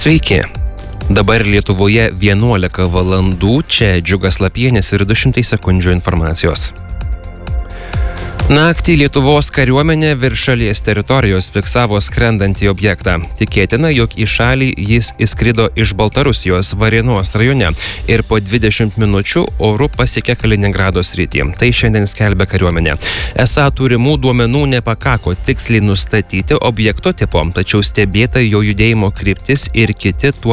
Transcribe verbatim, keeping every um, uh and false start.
Sveiki. Dabar Lietuvoje vienuolika valandų, čia Džiugas Lapienis ir du šimtai sekundžių informacijos. Naktį Lietuvos kariuomenė virš šalies teritorijos fiksavo skrendantį objektą. Tikėtina, jog į šalį jis įskrido iš Baltarusijos Varėnos rajone ir po dvidešimt minučių oru pasiekė Kaliningrado sritį. Tai šiandien skelbia kariuomenė. Esą turimų duomenų nepakako tiksliai nustatyti objekto tipo, tačiau stebėta jo judėjimo kryptis ir kiti tuo